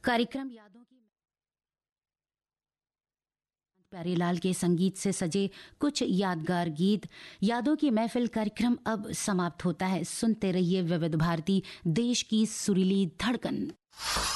कार्यक्रम यादों की प्यारेलाल के संगीत से सजे कुछ यादगार गीत। यादों की महफिल कार्यक्रम अब समाप्त होता है। सुनते रहिए विविध भारती, देश की सुरीली धड़कन।